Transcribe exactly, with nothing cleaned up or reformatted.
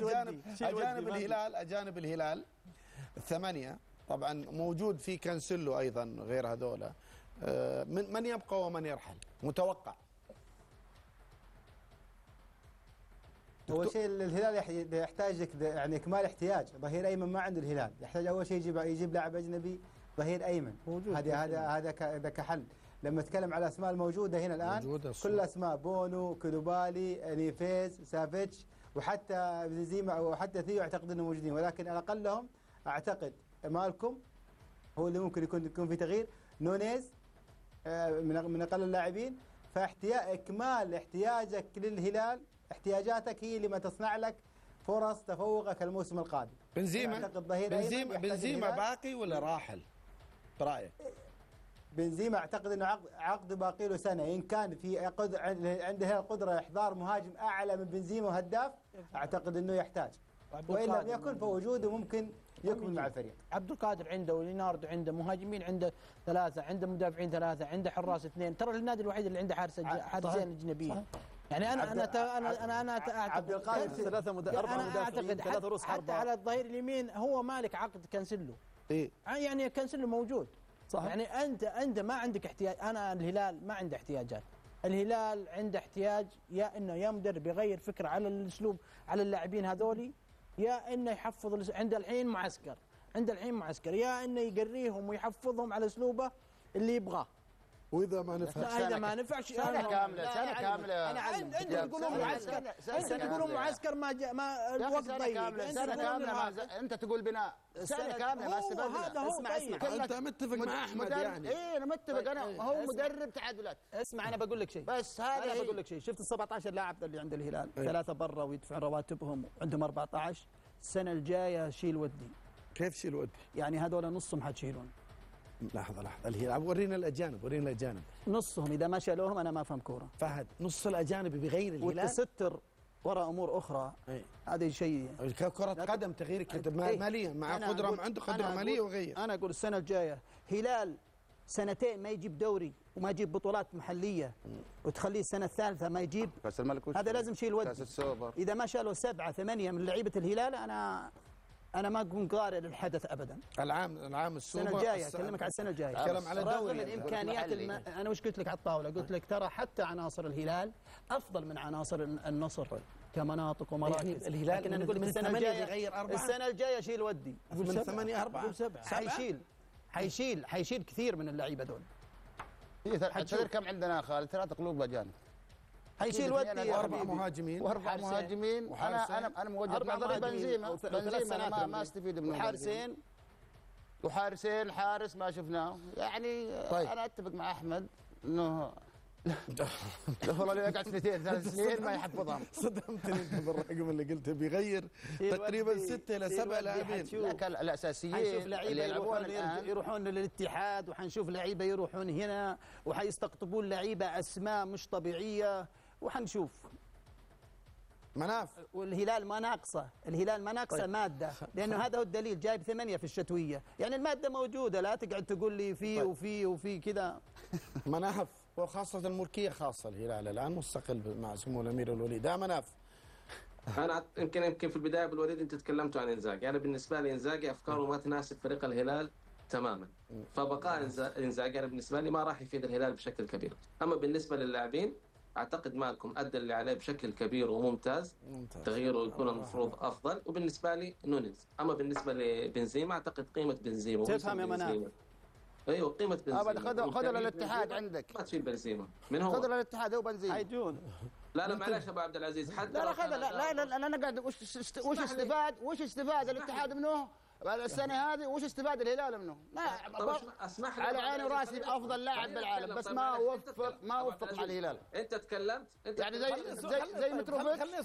اجانب اجانب الهلال اجانب الهلال الثمانيه طبعا موجود في كانسيلو ايضا غير هذولا. من من يبقى ومن يرحل متوقع؟ اول شيء الهلال يحتاج يعني اكمال احتياج. ظهير ايمن ما عنده الهلال، يحتاج اول شيء يجيب يجيب لاعب اجنبي ظهير ايمن. هذا هذا هذا هذا كحل. لما اتكلم على الاسماء الموجوده هنا الان كل الاسماء بونو، كولوبالي، نيفيز، سافيتش، وحتى بنزيما وحتى ثيو اعتقد انهم موجودين، ولكن على اقلهم اعتقد مالكم هو اللي ممكن يكون يكون في تغيير. نونيز من من اقل اللاعبين. فاحتياج اكمال احتياجك للهلال، احتياجاتك هي اللي ما تصنع لك فرص تفوقك الموسم القادم. بنزيما بنزيما بنزيما باقي ولا راحل برايك؟ بنزيما اعتقد انه عقد عقد باقي له سنه. ان كان في عنده القدره احضار مهاجم اعلى من بنزيما وهداف اعتقد انه يحتاج، وان لم يكن فوجوده ممكن يكمل مع الفريق. عبد القادر عنده وليناردو عنده مهاجمين، عنده ثلاثه، عنده مدافعين ثلاثه، عنده حراس اثنين. ترى النادي الوحيد اللي عنده حارس حارسين اجنبيين. يعني انا انا انا انا انا اعتقد عبد القادر ثلاثه اربع مدافعين ثلاثه رؤوس حربة. حتى على الظهير اليمين هو مالك عقد كانسيلو. ايه يعني كانسيلو موجود. صح. يعني انت انت ما عندك احتياج. انا الهلال ما عنده احتياجات. الهلال عنده احتياج يا انه يا مدرب يغير فكره على الاسلوب على اللاعبين هذولي، يا انه يحفظ. عنده الحين معسكر عنده الحين معسكر يا انه يقريهم ويحفظهم على اسلوبه اللي يبغاه. واذا ما نفع اذا ما نفع سنه كامله سنه كامله. انا انت تقولون معسكر انت تقولون معسكر ما جاء ما الوقت ضيق. سنه كامله انت تقول بناء سنه كامله ما استفدنا. هذا هو اسمع اسمع انت متفق مع احمد يعني. ايه انا متفق. انا هو مدرب تعادلات. اسمع انا بقول لك شيء بس هذا انا بقول لك شيء. شفت ال سبعة عشر لاعب اللي عند الهلال ثلاثه برا ويدفعون رواتبهم وعندهم أربعة عشر. السنه الجايه شيل ودي. كيف شيل ودي؟ يعني هذول نصهم حتشيلون. لحظه لحظه الهلال ورينا الاجانب ورينا الاجانب نصهم اذا ما شالوهم انا ما افهم كوره. فهد نص الاجانب بغير الهلال والتستر وراء امور اخرى. هذا شيء كره قدم تغيير ماليا مع قدره عنده قدره ماليه وغير. انا اقول السنه الجايه هلال سنتين ما يجيب دوري وما يجيب بطولات محليه وتخليه السنه الثالثه ما يجيب كاس الملك. هذا لازم شيء الود. اذا ما شالوا سبعه ثمانيه من لعيبه الهلال انا انا ما اكون قارئ للحدث ابدا. العام العام السوبر السنه الجايه اكلمك على السنه الجايه. كلام على دوري الامكانيات الم... انا وش قلت لك على الطاوله؟ قلت لك ترى حتى عناصر الهلال افضل من عناصر النصر كمناطق ومراكز. يعني الهلال لكن انا اقول لك السنه الجايه يغير اربعه. السنه الجايه شيل ودي من ثمانيه اربعه سبعه حيشيل حيشيل حيشيل كثير من اللعيبه دول. حتصير كم عندنا خالد؟ ثلاث قلوب اجانب. حيشيل ودي واربع مهاجمين واربع مهاجمين. انا انا انا موجه نظري بنزيما بنزيما ما, ما استفيد منه. وحارسين وحارسين حارس ما شفناه يعني. طيب. انا اتفق مع احمد انه والله اللي يقعد سنتين ثلاث سنين ما يحفظهم. صدمتني انت بالرقم اللي قلته بيغير تقريبا ستة الى سبعة لاعبين. الاساسيين حنشوف لعيبه يروحون يروحون للاتحاد وحنشوف لعيبه يروحون هنا وحيستقطبون لعيبه اسماء مش طبيعيه وحنشوف مناف. والهلال ما ناقصه. الهلال ما ناقصه. طيب. ماده لانه هذا هو الدليل. جايب ثمانيه في الشتويه يعني الماده موجوده. لا تقعد تقول لي في طيب. وفي وفي كذا. مناف وخاصة الملكية خاصة الهلال الآن مستقل مع سمو الأمير الوليد. يا مناف. أنا يمكن يمكن في البداية بالوليد أنت تكلمتوا عن إنزاغي. أنا بالنسبة لي إنزاغي أفكاره ما تناسب فريق الهلال تماما. فبقاء إنزاغي أنا بالنسبة لي ما راح يفيد الهلال بشكل كبير. أما بالنسبة للاعبين أعتقد مالكم أدى اللي عليه بشكل كبير وممتاز. ممتاز. تغييره يكون المفروض أفضل. وبالنسبة لي نونيز. أما بالنسبة لبنزيما أعتقد قيمة بنزيما. تفهم يا مناف. ايوه قيمه بنزيما. ابد خذ خذ للاتحاد عندك. ما تشيل بنزيما. من هو؟ خذ للاتحاد هو بنزيما. حيجون. لا لا معلش ابو عبد العزيز حتى لا لا خذ لا لا انا قاعد وش وش استفاد وش استفاد الاتحاد منه السنه هذه وش استفاد الهلال منه؟ ما اسمح لي على عيني وراسي افضل لاعب بالعالم بس ما وفق ما وفق مع الهلال. انت تكلمت انت يعني زي زي زي متروفيتش